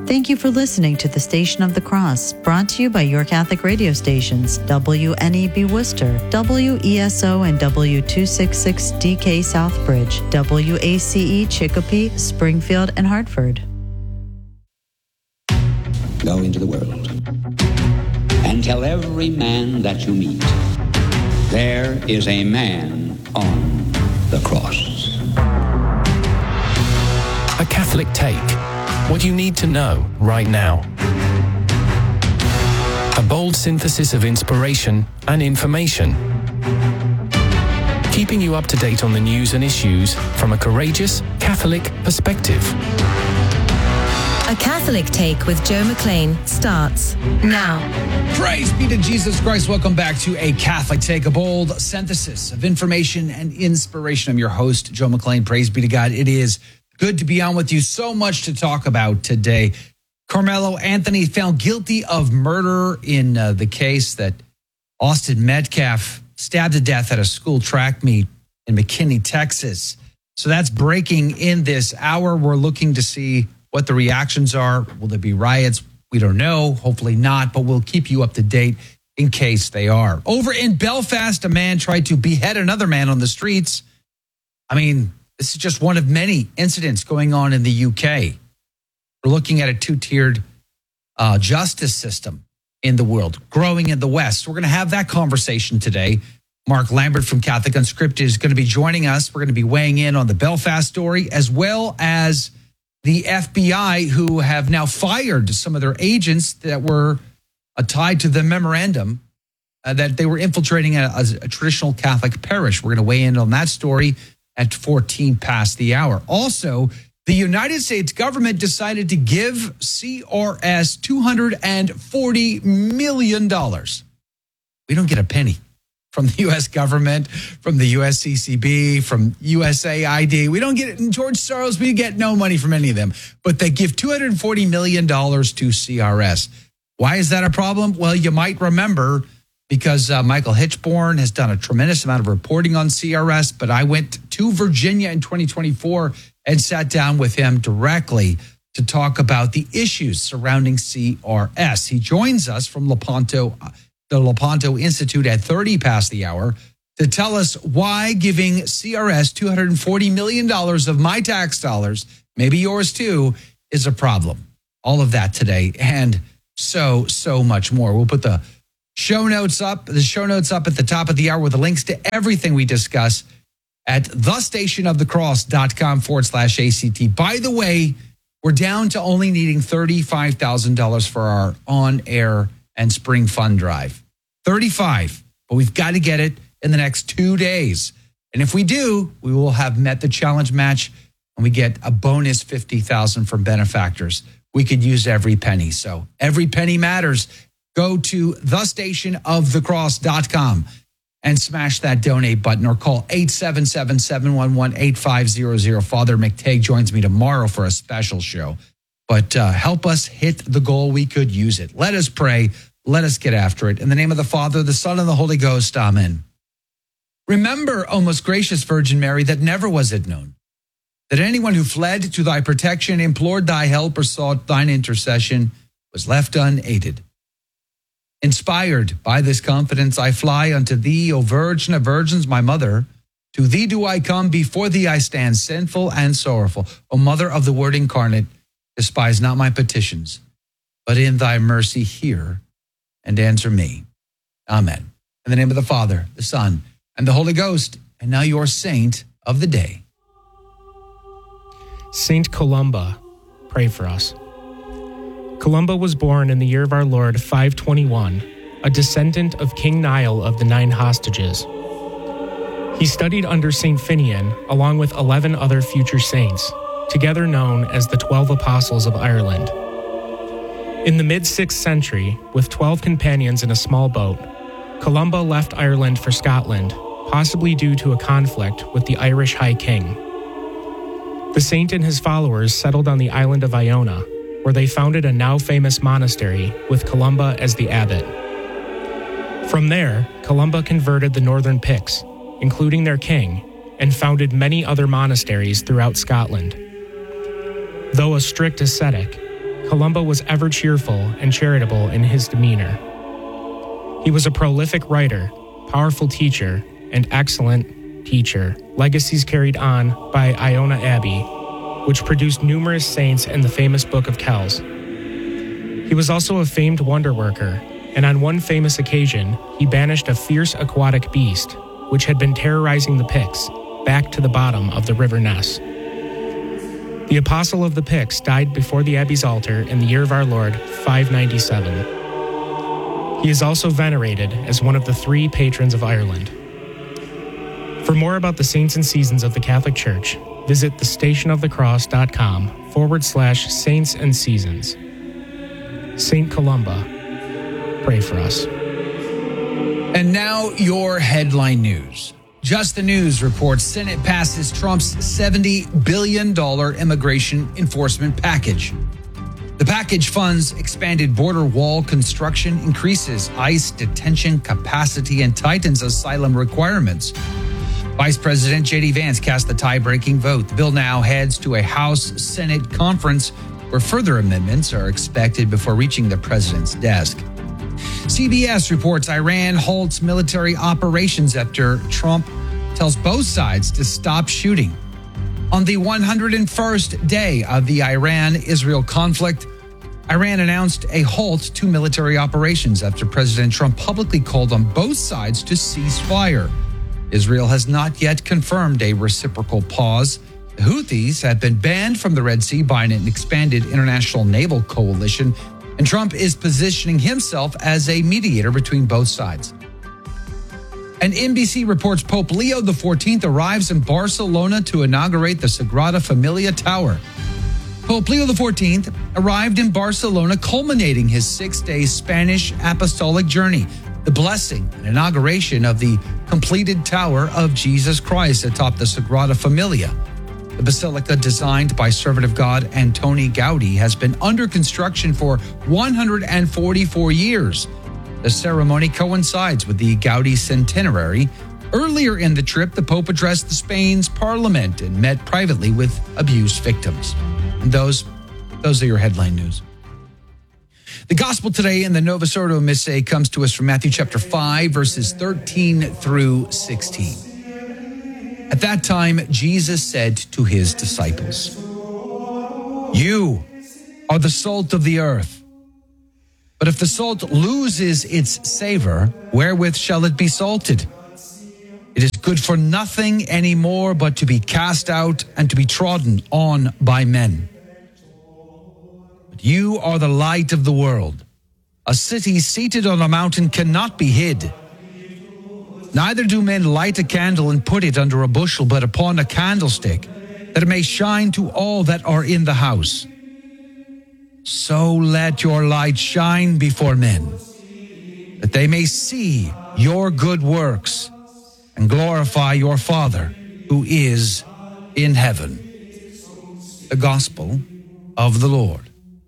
Thank you for listening to the Station of the Cross, brought to you by your Catholic radio stations, WNEB Worcester, WESO and W266DK Southbridge, WACE Chicopee, Springfield, and Hartford. Go into the world and tell every man that you meet, there is a man on the cross. A Catholic Take. What you need to know right now. A bold synthesis of inspiration and information. Keeping you up to date on the news and issues from a courageous Catholic perspective. A Catholic Take with Joe McLean starts now. Praise be to Jesus Christ. Welcome back to A Catholic Take, a bold synthesis of information and inspiration. I'm your host, Joe McLean. Praise be to God. It is good to be on with you. So much to talk about today. Carmelo Anthony found guilty of murder in the case that Austin Metcalf stabbed to death at a school track meet in McKinney, Texas. So that's breaking in this hour. We're looking to see what the reactions are. Will there be riots? We don't know. Hopefully not, but we'll keep you up to date in case they are. Over in Belfast, a man tried to behead another man on the streets. I mean, this is just one of many incidents going on in the UK. We're looking at a two-tiered justice system in the world, growing in the West. We're going to have that conversation today. Mark Lambert from Catholic Unscripted is going to be joining us. We're going to be weighing in on the Belfast story, as well as the FBI, who have now fired some of their agents that were tied to the memorandum that they were infiltrating a traditional Catholic parish. We're going to weigh in on that story at 14 past the hour. Also, the United States government decided to give CRS $240 million. We don't get a penny from the U.S. government, from the USCCB, from USAID. We don't get it. In George Soros, we get no money from any of them. But they give $240 million to CRS. Why is that a problem? Well, you might remember because Michael Hitchborn has done a tremendous amount of reporting on CRS, but I went to Virginia in 2024 and sat down with him directly to talk about the issues surrounding CRS. He joins us from the Lepanto Institute at 30 past the hour to tell us why giving CRS $240 million of my tax dollars, maybe yours too, is a problem. All of that today and so much more. We'll put the show notes up at the top of the hour with the links to everything we discuss at thestationofthecross.com/ACT. By the way, we're down to only needing $35,000 for our on-air and spring fund drive. 35, but we've got to get it in the next 2 days. And if we do, we will have met the challenge match and we get a bonus $50,000 from benefactors. We could use every penny. So every penny matters. Go to thestationofthecross.com and smash that donate button or call 877-711-8500. Father McTagg joins me tomorrow for a special show. But help us hit the goal. We could use it. Let us pray. Let us get after it. In the name of the Father, the Son, and the Holy Ghost. Amen. Remember, O most gracious Virgin Mary, that never was it known that anyone who fled to thy protection, implored thy help, or sought thine intercession was left unaided. Inspired by this confidence, I fly unto thee, O Virgin of Virgins, my mother. To thee do I come, before thee I stand, sinful and sorrowful. O Mother of the Word incarnate, despise not my petitions, but in thy mercy hear and answer me. Amen. In the name of the Father, the Son, and the Holy Ghost, and now your saint of the day. Saint Columba, pray for us. Columba was born in the year of our Lord 521, a descendant of King Niall of the Nine Hostages. He studied under St. Finian, along with 11 other future saints, together known as the 12 Apostles of Ireland. In the mid-6th century, with 12 companions in a small boat, Columba left Ireland for Scotland, possibly due to a conflict with the Irish High King. The saint and his followers settled on the island of Iona, where they founded a now famous monastery with Columba as the abbot. From there, Columba converted the northern Picts, including their king, and founded many other monasteries throughout Scotland. Though a strict ascetic, Columba was ever cheerful and charitable in his demeanor. He was a prolific writer, powerful teacher, and excellent teacher, legacies carried on by Iona Abbey, which produced numerous saints in the famous Book of Kells. He was also a famed wonder worker, and on one famous occasion, he banished a fierce aquatic beast, which had been terrorizing the Picts, back to the bottom of the River Ness. The Apostle of the Picts died before the Abbey's altar in the year of our Lord, 597. He is also venerated as one of the 3 patrons of Ireland. For more about the saints and seasons of the Catholic Church, visit thestationofthecross.com/saints and seasons. Saint Columba, pray for us. And now your headline news. Just the News reports Senate passes Trump's $70 billion immigration enforcement package. The package funds expanded border wall construction, increases ICE detention capacity, and tightens asylum requirements. Vice President J.D. Vance cast the tie-breaking vote. The bill now heads to a House-Senate conference where further amendments are expected before reaching the president's desk. CBS reports Iran halts military operations after Trump tells both sides to stop shooting. On the 101st day of the Iran-Israel conflict, Iran announced a halt to military operations after President Trump publicly called on both sides to cease fire. Israel has not yet confirmed a reciprocal pause. The Houthis have been banned from the Red Sea by an expanded international naval coalition, and Trump is positioning himself as a mediator between both sides. And NBC reports Pope Leo XIV arrives in Barcelona to inaugurate the Sagrada Familia Tower. Pope Leo XIV arrived in Barcelona, culminating his 6-day Spanish apostolic journey, the blessing and inauguration of the completed Tower of Jesus Christ atop the Sagrada Familia. The basilica, designed by servant of God Antoni Gaudi, has been under construction for 144 years. The ceremony coincides with the Gaudi centenary. Earlier in the trip, the Pope addressed Spain's parliament and met privately with abuse victims. And those are your headline news. The gospel today in the Novus Ordo Missae comes to us from Matthew chapter 5, verses 13 through 16. At that time, Jesus said to his disciples, "You are the salt of the earth. But if the salt loses its savor, wherewith shall it be salted? It is good for nothing anymore but to be cast out and to be trodden on by men. But you are the light of the world. A city seated on a mountain cannot be hid. Neither do men light a candle and put it under a bushel, but upon a candlestick, that it may shine to all that are in the house. So let your light shine before men, that they may see your good works and glorify your Father who is in heaven." The Gospel of the Lord.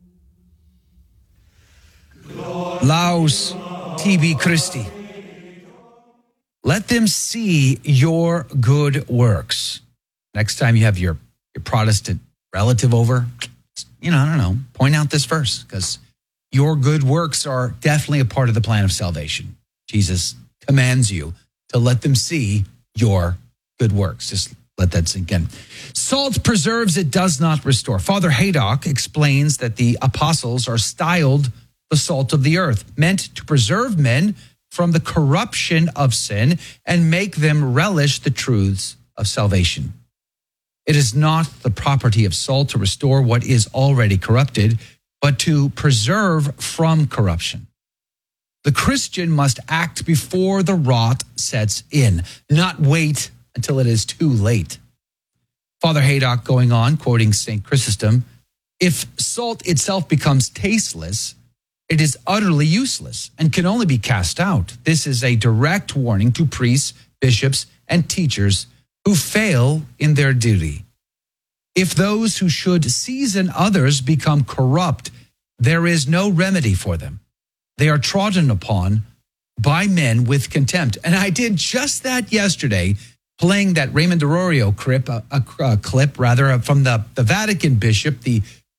Laus tibi Christi. Let them see your good works. Next time you have your Protestant relative over, point out this verse, because your good works are definitely a part of the plan of salvation. Jesus commands you to let them see your good works. Just let that sink in. Salt preserves, it does not restore. Father Haydock explains that the apostles are styled the salt of the earth, meant to preserve men from the corruption of sin and make them relish the truths of salvation. It is not the property of salt to restore what is already corrupted, but to preserve from corruption. The Christian must act before the rot sets in, not wait until it is too late. Father Haydock going on, quoting St. Chrysostom, "If salt itself becomes tasteless, it is utterly useless and can only be cast out. This is a direct warning to priests, bishops, and teachers who fail in their duty. If those who should season others become corrupt, there is no remedy for them. They are trodden upon by men with contempt." And I did just that yesterday, playing that Raymond Arroyo clip from the Vatican bishop, the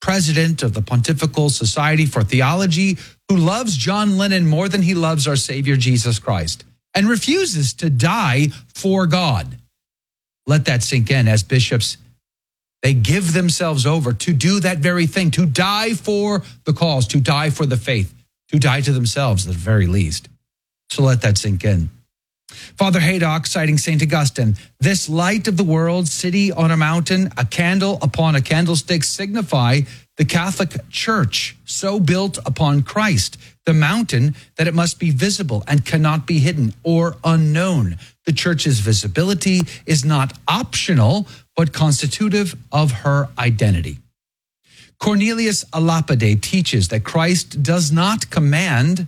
president of the Pontifical Society for Theology, who loves John Lennon more than he loves our Savior Jesus Christ and refuses to die for God. Let that sink in as bishops. They give themselves over to do that very thing, to die for the cause, to die for the faith, to die to themselves at the very least. So let that sink in. Father Haydock, citing St. Augustine, this light of the world, city on a mountain, a candle upon a candlestick, signify the Catholic Church, so built upon Christ, the mountain that it must be visible and cannot be hidden or unknown. The Church's visibility is not optional, but constitutive of her identity. Cornelius a Lapide teaches that Christ does not command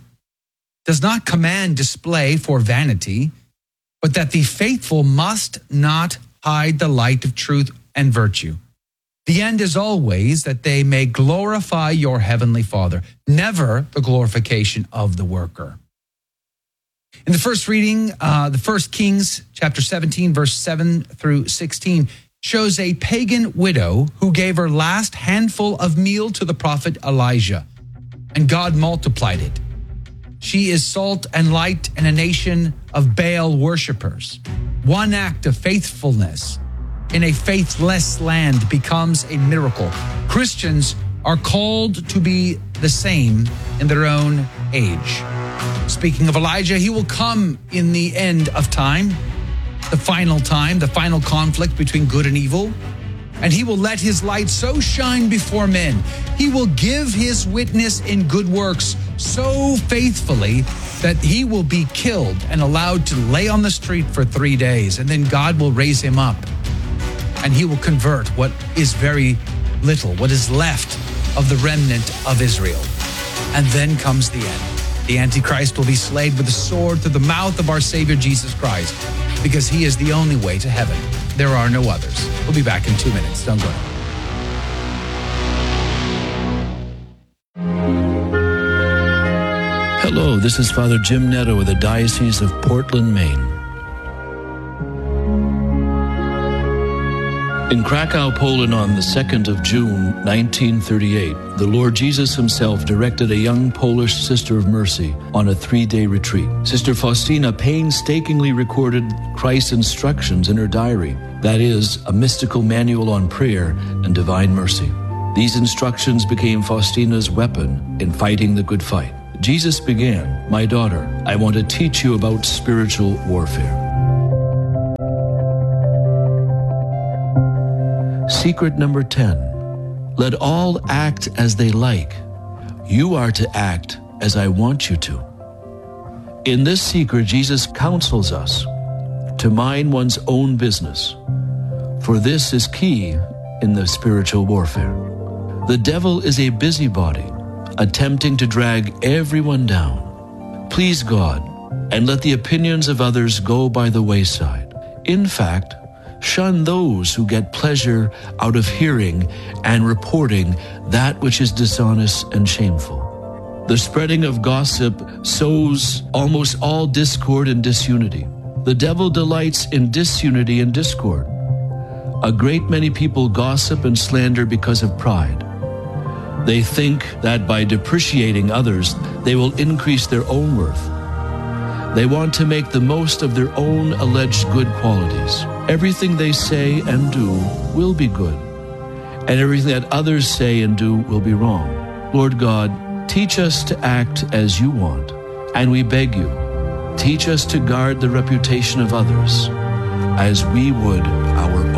display for vanity, but that the faithful must not hide the light of truth and virtue. The end is always that they may glorify your heavenly Father, never the glorification of the worker. In the first reading, the 1 Kings chapter 17, verse 7 through 16, shows a pagan widow who gave her last handful of meal to the prophet Elijah, and God multiplied it. She is salt and light in a nation of Baal worshipers. One act of faithfulness in a faithless land becomes a miracle. Christians are called to be the same in their own age. Speaking of Elijah, he will come in the end of time, the final conflict between good and evil, and he will let his light so shine before men. He will give his witness in good works so faithfully that he will be killed and allowed to lay on the street for 3 days, and then God will raise him up, and he will convert what is very little, what is left of the remnant of Israel. And then comes the end. The Antichrist will be slayed with a sword through the mouth of our Savior Jesus Christ, because he is the only way to heaven. There are no others. We'll be back in 2 minutes. Don't go. Hello, this is Father Jim Netto of the Diocese of Portland, Maine. In Krakow, Poland, on the 2nd of June, 1938, the Lord Jesus himself directed a young Polish Sister of Mercy on a 3-day retreat. Sister Faustina painstakingly recorded Christ's instructions in her diary, that is, a mystical manual on prayer and divine mercy. These instructions became Faustina's weapon in fighting the good fight. Jesus began, "My daughter, I want to teach you about spiritual warfare." Secret number 10, let all act as they like. You are to act as I want you to. In this secret, Jesus counsels us to mind one's own business, for this is key in the spiritual warfare. The devil is a busybody, attempting to drag everyone down. Please God, and let the opinions of others go by the wayside. In fact, shun those who get pleasure out of hearing and reporting that which is dishonest and shameful. The spreading of gossip sows almost all discord and disunity. The devil delights in disunity and discord. A great many people gossip and slander because of pride. They think that by depreciating others, they will increase their own worth. They want to make the most of their own alleged good qualities. Everything they say and do will be good, and everything that others say and do will be wrong. Lord God, teach us to act as you want, and we beg you, teach us to guard the reputation of others as we would our